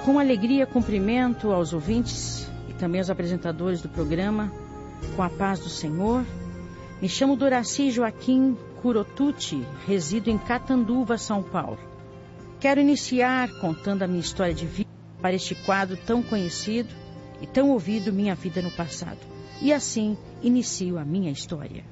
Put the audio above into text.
Com alegria, cumprimento aos ouvintes e também aos apresentadores do programa, com a paz do Senhor. Me chamo Doraci Joaquim Curotucci, resido em Catanduva, São Paulo. Quero iniciar contando a minha história de vida para este quadro tão conhecido e tão ouvido, Minha Vida no Passado. E assim inicio a minha história.